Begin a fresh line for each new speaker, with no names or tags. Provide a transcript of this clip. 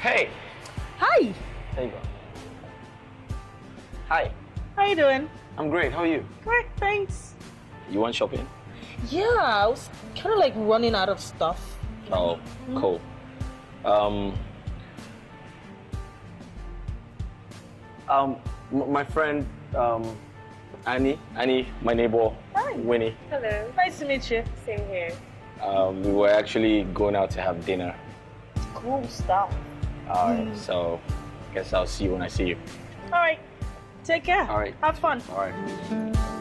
Hey!
Hi!
There you go. Hi.
How you doing?
I'm great. How are you?
Great, thanks.
You want shopping?
Yeah, I was kind of like running out of stuff.
Oh, cool. My friend, Annie, my neighbor,
Hi.
Winnie.
Hello.
Nice to meet you.
Same here.
We were actually going out to have dinner.
Cool stuff.
Alright, so guess I'll see you when I see you.
All right. Take care.
All right.
Have fun.
Alright.